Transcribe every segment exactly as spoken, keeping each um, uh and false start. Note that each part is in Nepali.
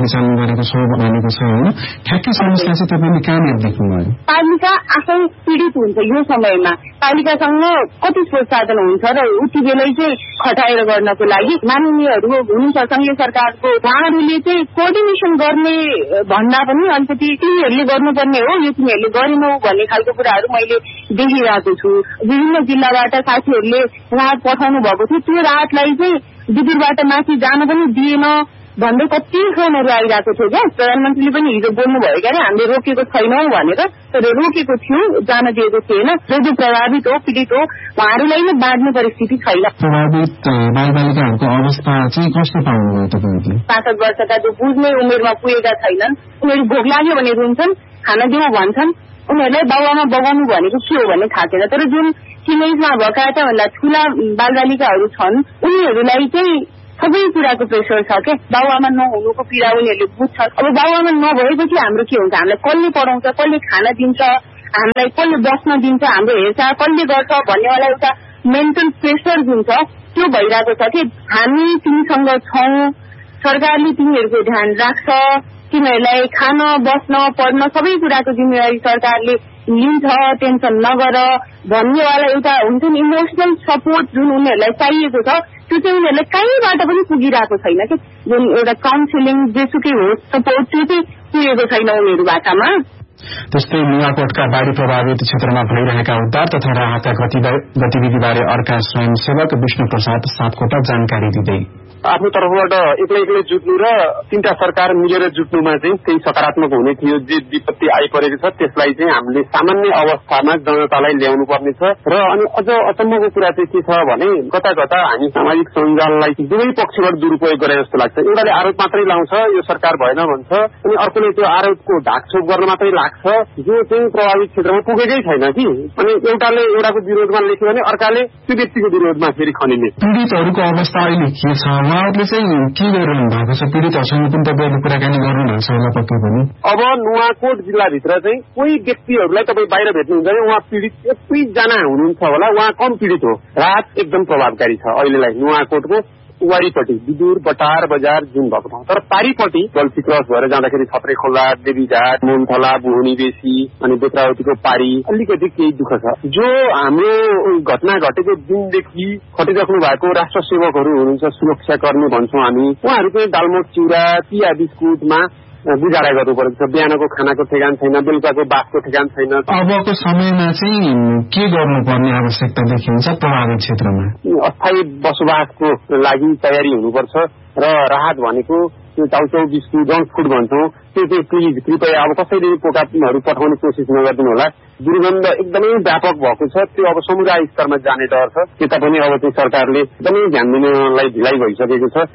परिचालन गरेको छौँ भनेको छ होइन। ठ्याक्कै समस्या चाहिँ तपाईँले कहाँनिर देख्नुभयो? पालिका आफै पीडित हुन्छ यो समयमा। पालिकासँग कति स्रोत साधन हुन्छ र उति बेलै चाहिँ खटाएर गर्नको लागि माननीयहरू हुनुहुन्छ संघीय सरकारको, उहाँहरूले चाहिँ कोअर्डिनेसन गर्ने भन्दा पनि अलिकति तिमीहरूले गर्नुपर्ने हो, यो तिमीहरूले गरेनौ भन्ने खालको कुराहरू मैले देखिरहेको छु। विभिन्न जिल्लाबाट साथीहरूले राहत पठाउनु भएको थियो, त्यो राहतलाई चाहिँ बिजुरबाट माथि जान पनि दिएन भन्दै कति फोनहरू आइरहेको थियो क्या। प्रधानमन्त्रीले पनि हिजो बोल्नुभयो क्या, हामीले रोकेको छैनौँ भनेर, तर रोकेको थियो, जान दिएको थिएन। जो जो प्रभावित हो, पीडित हो, उहाँहरूलाई नै बाँड्ने परिस्थिति छैन। प्रभावित बालबालिकाहरूको अवस्था चाहिँ कस्तो पाउनुभयो तपाईँले? पैंसठ वर्षका जो बुझ्ने उमेरमा पुगेका छैनन्, उनीहरू भोक लाग्यो भने रुन्छन्, खाना दिउँ भन्छन्, उनीहरूलाई बाबुआमा बगाउनु भनेको के हो भन्ने थाहा छैन। तर जुन टिनेजमा भएका भन्दा ठूला बालबालिकाहरू छन्, उनीहरूलाई चाहिँ सबै कुराको प्रेसर छ क्या। बाबुआमा नहुनुको पीडा उनीहरूले बुझ्छन्। अब बाबुआमा नभएपछि हाम्रो के हुन्छ? हामीलाई कसले पढाउँछ, कसले खाना दिन्छ, हामीलाई कसले बस्न दिन्छ, हाम्रो हेरचाह कसले गर्छ भन्नेवाला एउटा मेन्टल प्रेसर जुन छ त्यो भइरहेको छ कि हामी तिमीसँग छौँ, सरकारले तिमीहरूको ध्यान राख्छ, तिमीहरूलाई खान बस्न पढ्न सबै कुराको जिम्मेवारी सरकारले लिन्छ, टेन्सन नगर भन्नेवाला एउटा हुन्छ नि इमोसनल सपोर्ट जुन उनीहरूलाई चाहिएको छ, त्यो चाहिँ उनीहरूलाई कहीँबाट पनि पुगिरहेको छैन कि। जुन एउटा काउन्सिलिङ जेसुकै होस् सपोर्ट त्यो चाहिँ पुगेको छैन उनीहरू भाषामा। त्यस्तै नुवाकोटका बाढी प्रभावित क्षेत्रमा भइरहेका उद्धार तथा राहतका गतिविधिबारे अर्का स्वयंसेवक विष्णु प्रसाद सापकोटा जानकारी दिँदै आफ्नो तर्फबाट एक्लै एक्लै जुट्नु र तीनटा सरकार मिलेर जुट्नुमा चाहिँ त्यही सकारात्मक हुने थियो। जे विपत्ति आइपरेको छ त्यसलाई चाहिँ हामीले सामान्य अवस्थामा जनतालाई ल्याउनु पर्ने छ। र अनि अझ अचम्मको कुरा चाहिँ के छ भने कता कता हामी सामाजिक सञ्जाललाई दुवै पक्षबाट दुरुपयोग गरे जस्तो लाग्छ। एउटाले आरोप मात्रै लाउँछ, यो सरकार भएन भन्छ, अनि अर्कोले त्यो आरोपको ढाकछोप गर्न मात्रै लाग्छ, जो चाहिँ प्रभावित क्षेत्रमा पुगेकै छैन कि। अनि एउटाले एउटाको विरोधमा लेख्यो भने अर्काले त्यो व्यक्तिको विरोधमा फेरि खनिने। पीडितहरूको अवस्था अहिले के छ? उहाँहरूले चाहिँ के गरिरहनु भएको छ? पीडितहरूसँग पनि तपाईँहरूले कुराकानी गर्नुहुन्छ होला पक्कै पनि। अब नुवाकोट जिल्लाभित्र चाहिँ कोही व्यक्तिहरूलाई तपाईँ बाहिर भेट्नुहुन्छ भने उहाँ पीडित एकैजना हुनुहुन्छ होला, उहाँ कम पीडित हो। राहत एकदम प्रभावकारी छ अहिलेलाई नुवाकोटको वारीपट्टि बिदुर बटार बजार जुन भएको ठाउँ। तर पारीपट्टि गल्फी क्रस भएर जाँदाखेरि छत्रे खोला, देवीघाट, मोमथला, बुहुनी बेसी अनि बेत्रावतीको पारी अलिकति केही दुःख छ। जो हाम्रो घटना घटेको दिनदेखि खटिराख्नु भएको राष्ट्र सेवकहरू हुनुहुन्छ, सुरक्षाकर्मी भन्छौँ हामी, उहाँहरू चाहिँ दालमोट चिउरा चिया बिस्कुटमा गुजारा गर्नु परेको छ। बिहानको खानाको ठेगान छैन, बेलुकाको बासको ठेगान छैन। अबको समयमा चाहिँ के गर्नुपर्ने आवश्यकता देखिन्छ प्रभावित क्षेत्रमा? अस्थायी बसोबासको लागि तयारी हुनुपर्छ र राहत भनेको त्यो चाउचाउ बिस्कुट जङ्क फुड भन्छौँ त्यो चाहिँ प्लिज कृपया अब कसैले पोकाहरू पठाउने कोसिस नगरिदिनु होला। दुर्गन्ध एकदमै व्यापक भएको छ, त्यो अब समुदाय स्तरमा जाने डर छ। त्यता पनि अब चाहिँ सरकारले एकदमै ध्यान दिनलाई ढिलाइ भइसकेको छ।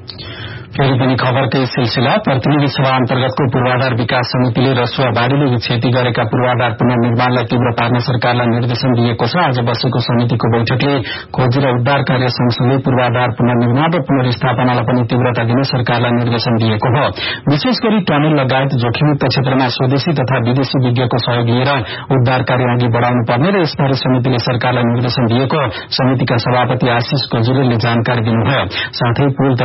फेरि पनि खबरकै सिलसिला। प्रतिनिधि सभा अन्तर्गतको पूर्वाधार विकास समितिले रसुवा बाढीले क्षति गरेका पूर्वाधार पुनर्निर्माणलाई तीव्र पार्न सरकारलाई निर्देशन दिएको छ। आज बसेको समितिको बैठकले खोजी र उद्धार कार्य सँगसँगै पूर्वाधार पुनर्निर्माण र पुनर्स्थापनालाई पनि तीव्रता दिन सरकारलाई निर्देशन दिएको हो। विशेष गरी टनल लगायत जोखिमयुक्त क्षेत्रमा स्वदेशी तथा विदेशी विज्ञको सहयोग लिएर उद्धार कार्य अघि बढ़ाउनु पर्ने र यसबारे समितिले सरकारलाई निर्देशन दिएको समितिका सभापति आशिष गजुरेलले जानकारी दिनुभयो। साथै पुल